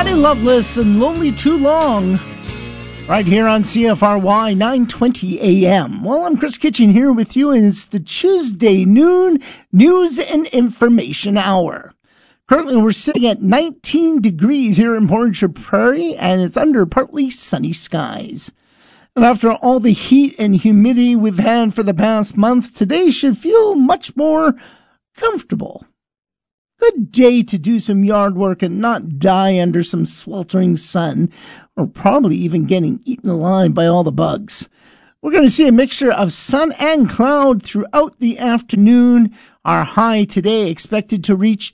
Patty Loveless and Lonely Too Long, right here on CFRY 920 AM. Well, I'm Chris Kitchen here with you, and it's the Tuesday noon news and information hour. Currently, we're sitting at 19 degrees here in Portage Prairie, and it's under partly sunny skies. And after all the heat and humidity we've had for the past month, today should feel much more comfortable. Good day to do some yard work and not die under some sweltering sun, or probably even getting eaten alive by all the bugs. We're going to see a mixture of sun and cloud throughout the afternoon. Our high today expected to reach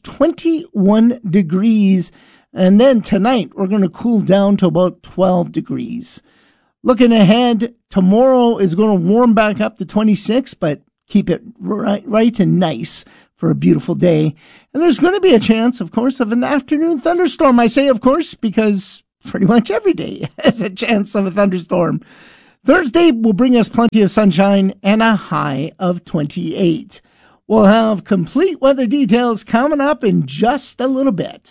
21 degrees. And then tonight, we're going to cool down to about 12 degrees. Looking ahead, tomorrow is going to warm back up to 26, but keep it right and nice for a beautiful day. And there's going to be a chance, of course, of an afternoon thunderstorm. I say, of course, because pretty much every day has a chance of a thunderstorm. Thursday will bring us plenty of sunshine and a high of 28. We'll have complete weather details coming up in just a little bit.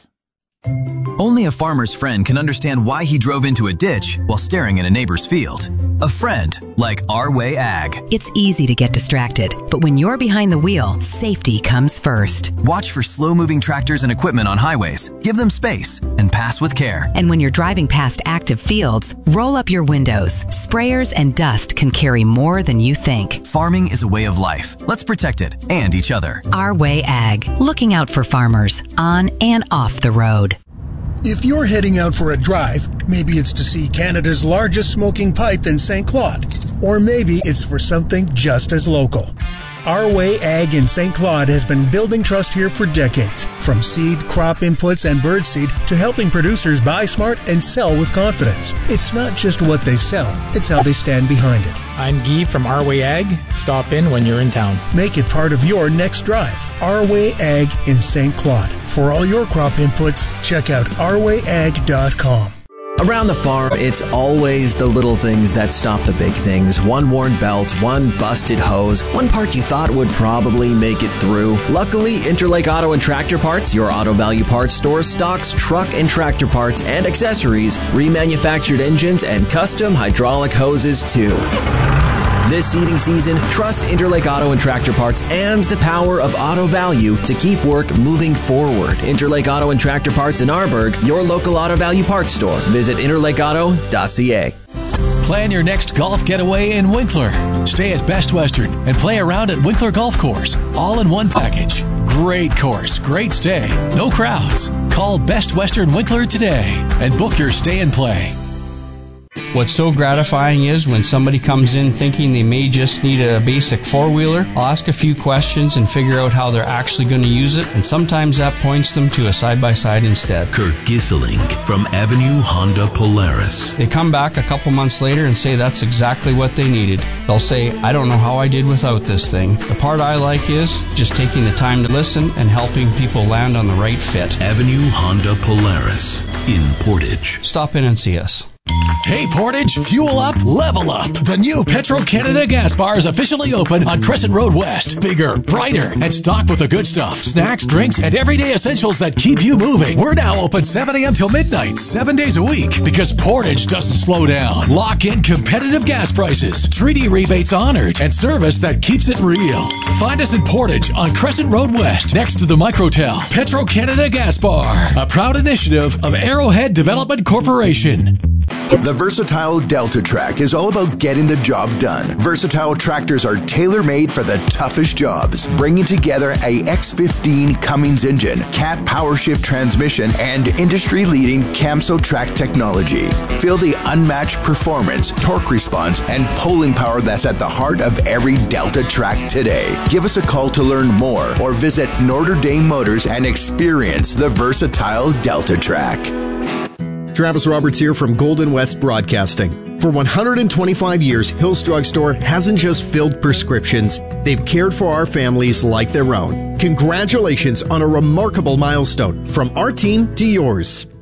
Only a farmer's friend can understand why he drove into a ditch while staring at a neighbor's field. A friend like Our Way Ag. It's easy to get distracted, but when you're behind the wheel, safety comes first. Watch for slow-moving tractors and equipment on highways. Give them space and pass with care. And when you're driving past active fields, roll up your windows. Sprayers and dust can carry more than you think. Farming is a way of life. Let's protect it and each other. Our Way Ag. Looking out for farmers on and off the road. If you're heading out for a drive, maybe it's to see Canada's largest smoking pipe in St. Claude, or maybe it's for something just as local. Our Way Ag in St. Claude has been building trust here for decades, from seed, crop inputs, and birdseed to helping producers buy smart and sell with confidence. It's not just what they sell, it's how they stand behind it. I'm Guy from Our Way Ag. Stop in when you're in town. Make it part of your next drive. Our Way Ag in St. Claude. For all your crop inputs, check out ourwayag.com. Around the farm, it's always the little things that stop the big things. One worn belt, one busted hose, one part you thought would probably make it through. Luckily, Interlake Auto and Tractor Parts, your Auto Value Parts store, stocks truck and tractor parts and accessories, remanufactured engines, and custom hydraulic hoses too. This seeding season, trust Interlake Auto and Tractor Parts and the power of Auto Value to keep work moving forward. Interlake Auto and Tractor Parts in Arborg, your local Auto Value Parts store. Visit interlakeauto.ca. Plan your next golf getaway in Winkler. Stay at Best Western and play around at Winkler Golf Course. All in one package. Great course, great stay, no crowds. Call Best Western Winkler today and book your stay and play. What's so gratifying is when somebody comes in thinking they may just need a basic four-wheeler, I'll ask a few questions and figure out how they're actually going to use it, and sometimes that points them to a side-by-side instead. Kirk Gisseling from Avenue Honda Polaris. They come back a couple months later and say that's exactly what they needed. They'll say, I don't know how I did without this thing. The part I like is just taking the time to listen and helping people land on the right fit. Avenue Honda Polaris in Portage. Stop in and see us. Hey Portage, fuel up, level up. The new Petro-Canada gas bar is officially open on Crescent Road West. Bigger, brighter, and stocked with the good stuff. Snacks, drinks, and everyday essentials that keep you moving. We're now open 7 a.m. till midnight, 7 days a week, because Portage doesn't slow down. Lock in competitive gas prices, treaty rebates honored, and service that keeps it real. Find us in Portage on Crescent Road West, next to the Microtel. Petro-Canada Gas Bar, a proud initiative of Arrowhead Development Corporation. The Versatile Delta Track is all about getting the job done. Versatile tractors are tailor-made for the toughest jobs, bringing together a X15 Cummins engine, Cat power shift transmission, and industry-leading Camso track technology. Feel the unmatched performance, torque response, and pulling power that's at the heart of every Delta track today. Give us a call to learn more or visit Notre Dame Motors and experience the Versatile Delta Track. Travis Roberts here from Golden West Broadcasting. For 125 years, Hill's Drug Store hasn't just filled prescriptions, they've cared for our families like their own. Congratulations on a remarkable milestone from our team to yours.